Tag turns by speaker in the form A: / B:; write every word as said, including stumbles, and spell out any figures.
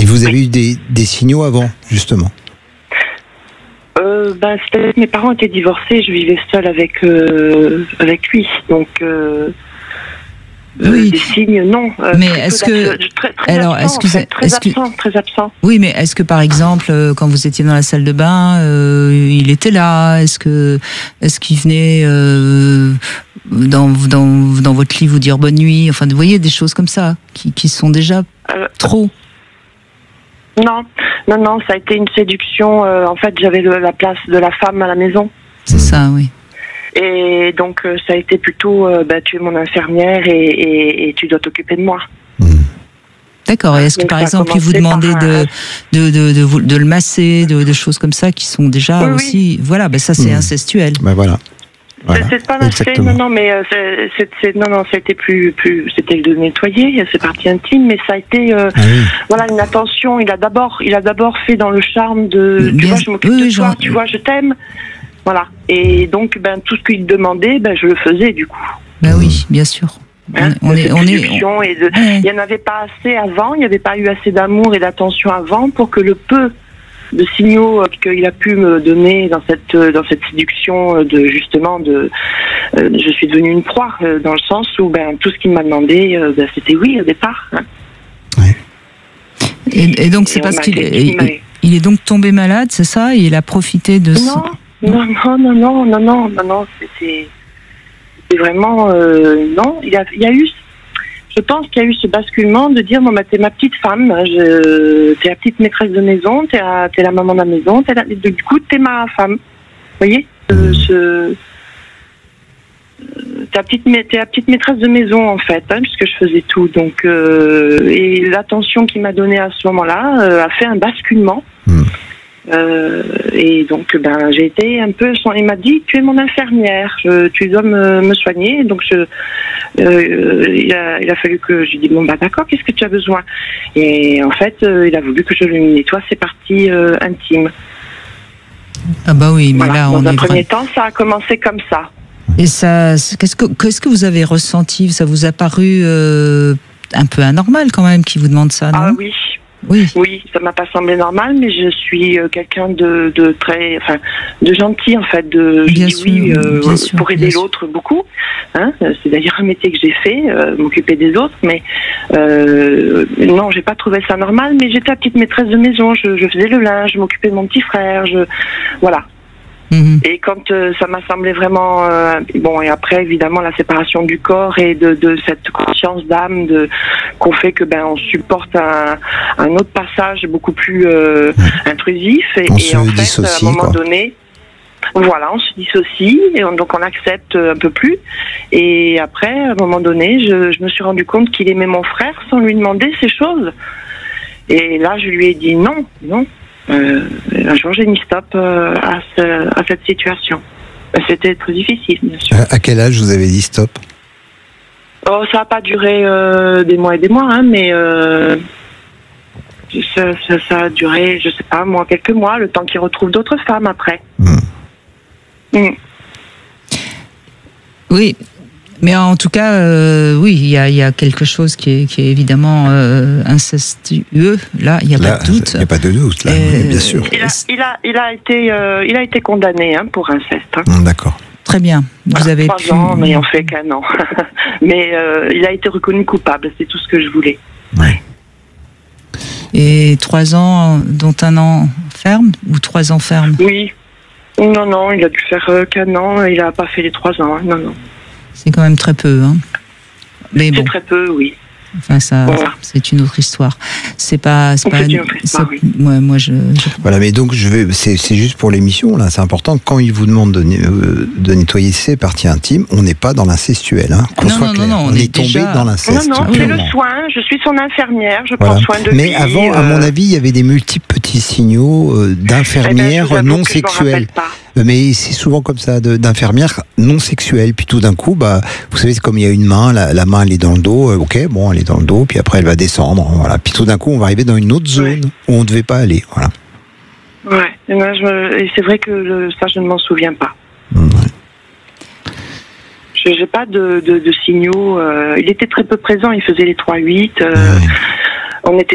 A: vous avez oui. eu des, des signaux avant, justement?
B: euh, ben, Mes parents étaient divorcés, je vivais seule avec, euh, avec lui. Donc, euh, oui. euh, des signes, non. Euh,
C: mais est-ce que...
B: Très, très
C: alors,
B: absent,
C: est-ce que...
B: en fait, très,
C: est-ce
B: absent
C: que...
B: très absent.
C: Oui, mais est-ce que, par exemple, quand vous étiez dans la salle de bain, euh, il était là? Est-ce que, est-ce qu'il venait... Euh, Dans, dans, dans votre lit vous dire bonne nuit, enfin vous voyez des choses comme ça qui, qui sont déjà euh, trop.
B: Non, non, non, ça a été une séduction. Euh, en fait, j'avais le, la place de la femme à la maison.
C: C'est ça, oui.
B: Et donc euh, ça a été plutôt, euh, bah, tu es mon infirmière et, et, et tu dois t'occuper de moi. Mmh.
C: D'accord. Et est-ce que par exemple il vous demandait de, de, de, de, de le masser, de, de choses comme ça qui sont déjà oui, aussi, oui. voilà, bah ça c'est mmh. incestuel.
A: Ben voilà. Voilà,
B: c'est pas masser, non, non, mais euh, c'est, c'est, c'est, non, non, c'était plus, plus, c'était de nettoyer, c'est partie intime, mais ça a été, euh, ah oui. voilà, une attention. Il a d'abord, il a d'abord fait dans le charme de, bien, tu vois, je m'occupe oui, de toi, genre... tu vois, je t'aime, voilà. Et donc, ben, tout ce qu'il demandait, ben, je le faisais du coup.
C: Ben oui, bien sûr.
B: Hein, on est, on est, on... Et de, ouais. Il n'y en avait pas assez avant, il n'y avait pas eu assez d'amour et d'attention avant pour que le peu de signaux qu'il a pu me donner dans cette dans cette séduction de justement de euh, je suis devenue une proie euh, dans le sens où ben tout ce qu'il m'a demandé euh, ben, c'était oui au départ. Hein.
C: Ouais. Et, et donc c'est et parce qu'il est, il, il est donc tombé malade, c'est ça? Et il a profité de
B: non,
C: son...
B: non non non non non non non non c'était c'est vraiment euh, non il y a il y a eu Je pense qu'il y a eu ce basculement de dire bon bah t'es ma petite femme, je, t'es la petite maîtresse de maison, t'es la, t'es la maman de la maison, t'es la, du coup t'es ma femme. Vous voyez, euh, ce, t'es la petite, t'es la petite maîtresse de maison en fait, hein, puisque je faisais tout. Donc euh, et l'attention qu'il m'a donnée à ce moment-là euh, a fait un basculement. Mmh. Euh, et donc ben j'ai été un peu son, il m'a dit tu es mon infirmière, je, tu dois me, me soigner. Donc je, euh, il, a, il a fallu que je lui dise bon bah d'accord, qu'est-ce que tu as besoin? Et en fait euh, il a voulu que je lui nettoie ses parties euh, intimes.
C: Ah bah oui, mais
B: voilà.
C: là
B: on
C: dans
B: est un
C: vrai...
B: premier temps ça a commencé comme ça.
C: Et ça, qu'est-ce que qu'est-ce que vous avez ressenti? Ça vous a paru euh, un peu anormal quand même qu'il vous demande ça, non?
B: Ah oui. Oui. Oui, ça m'a pas semblé normal, mais je suis euh, quelqu'un de, de très, enfin, de gentil en fait. De,
C: bien
B: je
C: sûr,
B: dis oui euh,
C: bien sûr,
B: pour aider l'autre sûr. beaucoup. Hein, c'est d'ailleurs un métier que j'ai fait, euh, m'occuper des autres. Mais euh, non, j'ai pas trouvé ça normal. Mais j'étais la petite maîtresse de maison. Je, je faisais le linge, je m'occupais de mon petit frère. Je, voilà. Mmh. Et quand euh, ça m'a semblé vraiment euh, bon, et après évidemment la séparation du corps et de, de cette conscience d'âme de qu'on fait que ben on supporte un, un autre passage beaucoup plus euh, intrusif et,
A: on
B: et
A: se
B: en fait
A: dissocie,
B: à un moment
A: quoi.
B: donné voilà on se dissocie et on, donc on accepte un peu plus et après à un moment donné je, je me suis rendu compte qu'il aimait mon frère sans lui demander ces choses et là je lui ai dit non non. Euh, un jour, j'ai mis stop euh, à, ce, à cette situation. C'était très difficile, bien sûr.
A: À quel âge vous avez dit stop?
B: Oh, ça n'a pas duré euh, des mois et des mois, hein, mais euh, ça, ça, ça a duré, je sais pas, moi, quelques mois, le temps qu'il retrouve d'autres femmes après. Mmh. Mmh.
C: Oui. Mais en tout cas, euh, oui, il y a, y a quelque chose qui est, qui est évidemment euh, incestueux. Là, il n'y a
A: là,
C: pas de doute.
A: Il n'y a pas de doute, là,
C: Et,
A: bien sûr.
B: Il a, il a, il a, été, euh, il a été condamné hein, pour inceste. Hein.
A: Mmh, d'accord.
C: Très bien. Vous
B: voilà,
C: avez
B: trois
C: pu...
B: ans, mais on fait qu'un an. mais euh, il a été reconnu coupable, c'est tout ce que je voulais.
A: Ouais.
C: Et trois ans, dont un an ferme ou trois ans ferme?
B: Oui. Non, non, il a dû faire euh, qu'un an. Il n'a pas fait les trois ans. Hein. Non, non.
C: C'est quand même très peu, hein. Mais bon.
B: C'est très peu, oui.
C: Enfin, ça,
B: voilà.
C: C'est une autre histoire. C'est pas, c'est pas.
B: C'est une autre histoire, oui.
C: Moi, moi, je, je.
A: Voilà, mais donc je vais. C'est, c'est juste pour l'émission là. C'est important. Quand il vous demande de, euh, de nettoyer ses parties intimes, on n'est pas dans l'incestuel, hein. Qu'on
C: non,
A: soit
C: non,
A: clair.
C: non, non,
A: on,
C: on
A: est,
C: est
A: tombé
C: déjà...
A: dans l'inceste.
B: Non, non, c'est le soin. Je suis son infirmière. Je
A: voilà.
B: prends soin de
A: mais
B: lui.
A: Mais avant,
B: euh...
A: à mon avis, il y avait des multiples petits signaux euh, d'infirmières
B: eh ben,
A: non sexuelles. Mais c'est souvent comme ça, de, d'infirmières non sexuelles. Puis tout d'un coup, bah, vous savez, c'est comme il y a une main, la, la main elle est dans le dos, euh, ok, bon, elle est dans le dos, puis après elle va descendre, voilà. Puis tout d'un coup, on va arriver dans une autre zone ouais. où on ne devait pas aller, voilà.
B: Ouais, et, moi, je me, et c'est vrai que le, ça, je ne m'en souviens pas.
A: Ouais.
B: Je n'ai pas de, de, de signaux. Euh, il était très peu présent, il faisait les trois huit. Euh, ouais. On était